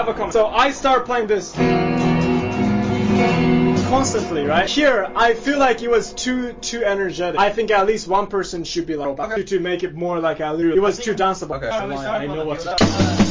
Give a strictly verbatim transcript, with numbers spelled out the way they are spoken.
have a comment. So I start playing this constantly, right? Here, I feel like it was too too energetic. I think at least one person should be like okay. to, to make it more like a. It was too danceable. Okay. I know what.